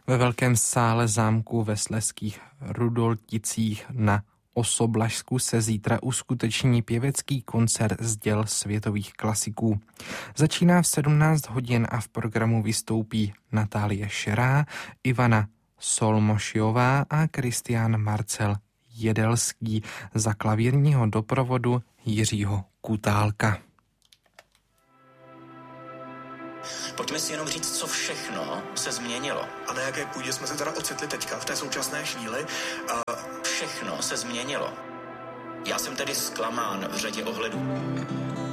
Ve velkém sále zámku ve Slezských Rudolticích na Osoblažsku se zítra uskuteční pěvecký koncert z děl světových klasiků. Začíná v 17 hodin a v programu vystoupí Natálie Šerá, Ivana Solmošiová a Kristián Marcel Jedelský za klavírního doprovodu Jiřího Kutálka. Pojďme si jenom říct, co všechno se změnilo. A na jaké půdě jsme se teda ocitli teďka, v té současné chvíli? Všechno se změnilo. Já jsem tedy zklamán v řadě ohledů.